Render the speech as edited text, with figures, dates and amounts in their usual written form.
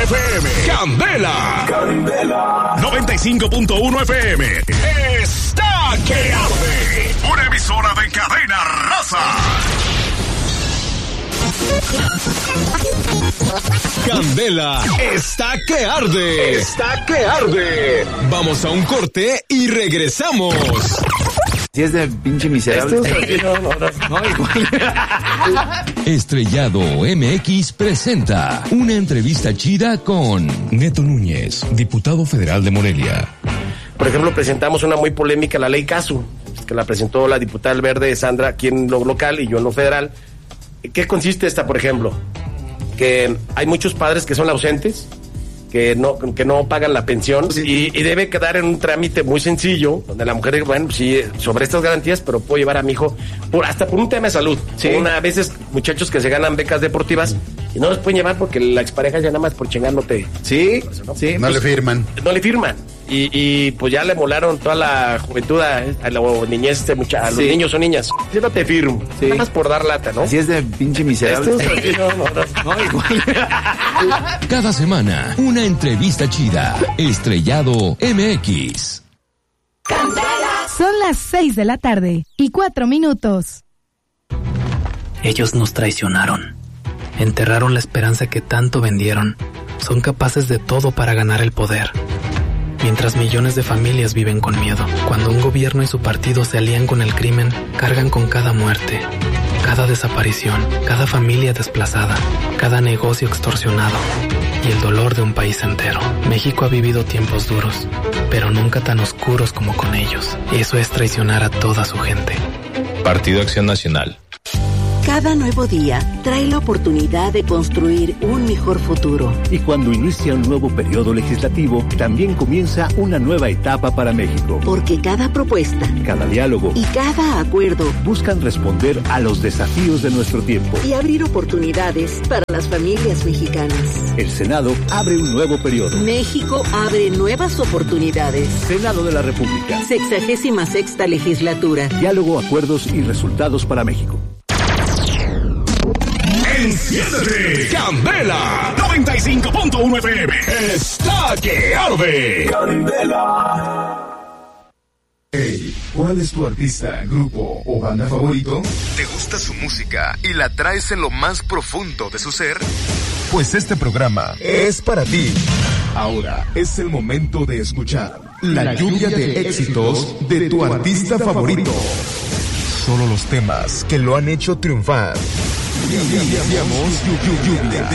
FM. Candela. 95.1 FM. Está que arde. Una emisora de Cadena Raza. Candela está que arde. Está que arde. Vamos a un corte y regresamos. Si es de pinche miserable. Estrellado MX presenta una entrevista chida con Neto Núñez, diputado federal de Morelia. Por ejemplo, presentamos una muy polémica, la ley Casu, que la presentó la diputada del Verde Sandra aquí en lo local y yo en lo federal. ¿Qué consiste esta, por ejemplo? Que hay muchos padres que son ausentes, que no pagan la pensión y debe quedar en un trámite muy sencillo, donde la mujer dice, bueno, sí, sobre estas garantías, pero puedo llevar a mi hijo hasta por un tema de salud. Sí. A veces muchachos que se ganan becas deportivas y no los pueden llevar porque la expareja ya nada más por chingar no te... Sí, sí. No le firman. No le firman. Y pues ya le molaron toda la juventud a la niñez, a los niños o niñas. Yo no te firmo, nada más por dar lata, ¿no? Así es de pinche miserable. No, igual. Cada semana, una entrevista chida. Estrellado MX. Son las 6 de la tarde y 4 minutos. Ellos nos traicionaron. Enterraron la esperanza que tanto vendieron. Son capaces de todo para ganar el poder. Mientras millones de familias viven con miedo, cuando un gobierno y su partido se alían con el crimen, cargan con cada muerte, cada desaparición, cada familia desplazada, cada negocio extorsionado y el dolor de un país entero. México ha vivido tiempos duros, pero nunca tan oscuros como con ellos. Eso es traicionar a toda su gente. Partido Acción Nacional. Cada nuevo día trae la oportunidad de construir un mejor futuro. Y cuando inicia un nuevo periodo legislativo, también comienza una nueva etapa para México. Porque cada propuesta, cada diálogo y cada acuerdo buscan responder a los desafíos de nuestro tiempo y abrir oportunidades para las familias mexicanas. El Senado abre un nuevo periodo. México abre nuevas oportunidades. Senado de la República. 66ª legislatura. Diálogo, acuerdos y resultados para México. Enciéndete, Candela 95.1 FM. Está que arde. Candela. Hey, ¿cuál es tu artista, grupo o banda favorito? ¿Te gusta su música y la traes en lo más profundo de su ser? Pues este programa es para ti. Ahora es el momento de escuchar la lluvia de éxitos de tu artista favorito. Solo los temas que lo han hecho triunfar. Lluvia